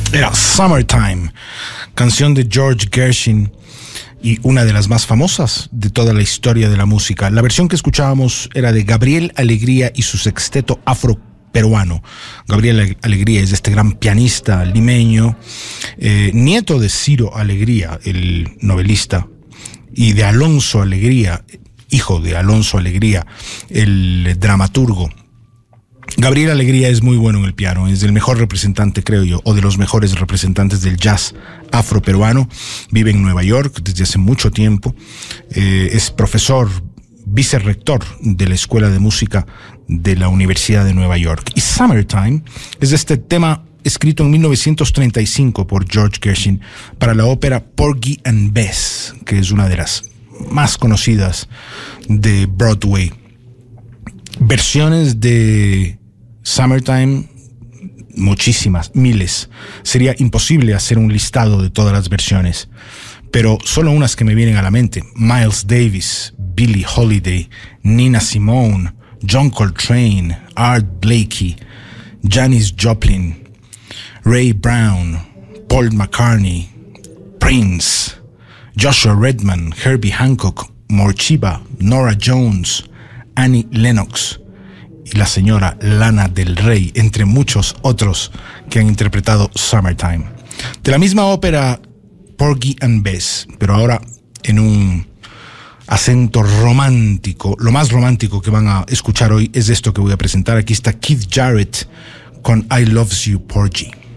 Era Summertime, canción de George Gershwin y una de las más famosas de toda la historia de la música. La versión que escuchábamos era de Gabriel Alegría y su sexteto afroperuano. Gabriel Alegría es este gran pianista limeño, nieto de Ciro Alegría, el novelista, y de Alonso Alegría, hijo de Alonso Alegría, el dramaturgo. Gabriel Alegría es muy bueno en el piano, es el mejor representante, creo yo, o de los mejores representantes del jazz afroperuano. Vive en Nueva York desde hace mucho tiempo, es profesor, vicerrector de la Escuela de Música de la Universidad de Nueva York. Y Summertime es este tema escrito en 1935 por George Gershwin para la ópera Porgy and Bess, que es una de las más conocidas de Broadway. Versiones de Summertime, muchísimas, miles. Sería imposible hacer un listado de todas las versiones, pero solo unas que me vienen a la mente: Miles Davis, Billie Holiday, Nina Simone, John Coltrane, Art Blakey, Janis Joplin, Ray Brown, Paul McCartney, Prince, Joshua Redman, Herbie Hancock, Morcheeba, Norah Jones, Annie Lennox y la señora Lana Del Rey, entre muchos otros que han interpretado Summertime. De la misma ópera Porgy and Bess, pero ahora en un acento romántico. Lo más romántico que van a escuchar hoy es esto que voy a presentar. Aquí está Keith Jarrett con I Loves You, Porgy.